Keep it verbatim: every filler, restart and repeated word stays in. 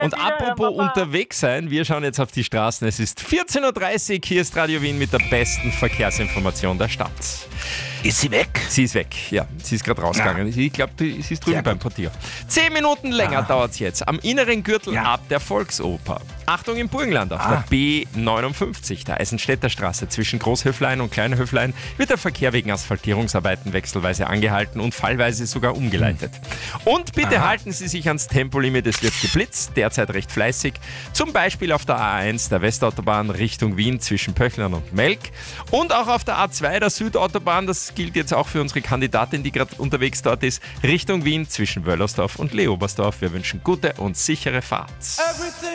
Und apropos unterwegs sein, wir schauen jetzt auf die Straßen. Es ist vierzehn Uhr dreißig, hier ist Radio Wien mit der besten Verkehrsinformation der Stadt. Ist sie weg? Sie ist weg, ja. Sie ist gerade rausgegangen. Ja. Ich glaube, sie ist drüben Sehr beim gut. Portier. Zehn Minuten länger dauert es jetzt. Am inneren Gürtel ja. ab der Volksoper. Achtung im Burgenland auf ah. der B neunundfünfzig, der Eisenstädter Straße zwischen Großhöflein und Kleinhöflein, wird der Verkehr wegen Asphaltierungsarbeiten wechselweise angehalten und fallweise sogar umgeleitet. Hm. Und bitte Aha. halten Sie sich ans Tempolimit, es wird geblitzt, derzeit recht fleißig. Zum Beispiel auf der A eins der Westautobahn Richtung Wien zwischen Pöchlern und Melk. Und auch auf der A zwei der Südautobahn, das gilt jetzt auch für unsere Kandidatin, die gerade unterwegs dort ist, Richtung Wien zwischen Wöllersdorf und Leobersdorf. Wir wünschen gute und sichere Fahrt.